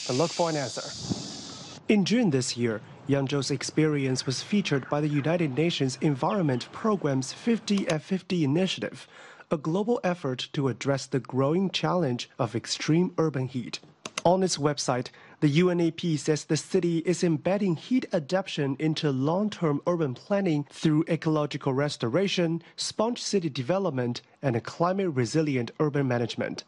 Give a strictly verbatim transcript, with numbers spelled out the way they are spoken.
and look for an answer. In June this year, Yangzhou's experience was featured by the United Nations Environment Programme's fifty at fifty initiative, a global effort to address the growing challenge of extreme urban heat. On its website, the U N E P says the city is embedding heat adaptation into long-term urban planning through ecological restoration, sponge city development, and a climate-resilient urban management.